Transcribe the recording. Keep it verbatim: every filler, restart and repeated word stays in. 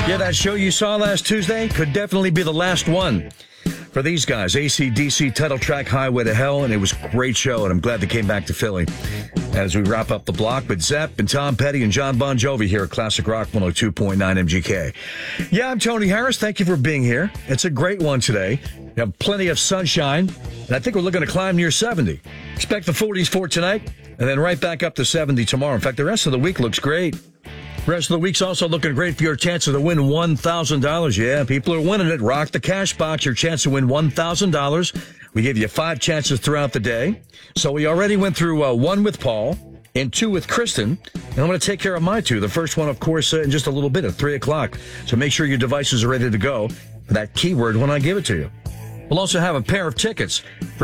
Yeah, that show you saw last Tuesday could definitely be the last one for these guys. A C D C title track, Highway to Hell, and it was a great show, and I'm glad they came back to Philly as we wrap up the block. But Zepp and Tom Petty and John Bon Jovi here at Classic Rock one oh two point nine M G K. Yeah, I'm Tony Harris. Thank you for being here. It's a great one today. We have plenty of sunshine, and I think we're looking to climb near seventy. Expect the forties for tonight, and then right back up to seventy tomorrow. In fact, the rest of the week looks great. Rest of the week's also looking great for your chances to win one thousand dollars. Yeah, people are winning it. Rock the cash box, your chance to win one thousand dollars. We gave you five chances throughout the day. So we already went through uh, one with Paul and two with Kristen. And I'm going to take care of my two. The first one, of course, uh, in just a little bit at three o'clock. So make sure your devices are ready to go for that keyword when I give it to you. We'll also have a pair of tickets for